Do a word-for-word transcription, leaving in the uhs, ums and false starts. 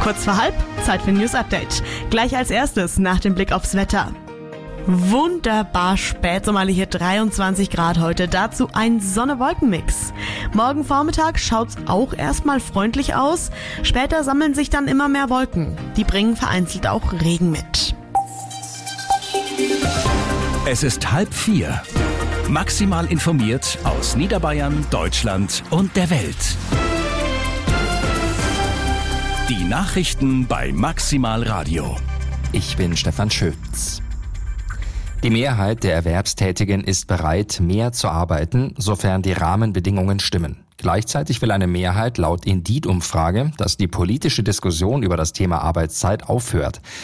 Kurz vor halb, Zeit für News Update. Gleich als erstes nach dem Blick aufs Wetter. Wunderbar spätsommerliche dreiundzwanzig Grad heute, dazu ein Sonne-Wolken-Mix. Morgen Vormittag schaut's auch erstmal freundlich aus, später sammeln sich dann immer mehr Wolken. Die bringen vereinzelt auch Regen mit. Es ist halb vier. Maximal informiert aus Niederbayern, Deutschland und der Welt. Die Nachrichten bei Maximal Radio. Ich bin Stefan Schütz. Die Mehrheit der Erwerbstätigen ist bereit, mehr zu arbeiten, sofern die Rahmenbedingungen stimmen. Gleichzeitig will eine Mehrheit laut Indeed-Umfrage, dass die politische Diskussion über das Thema Arbeitszeit aufhört.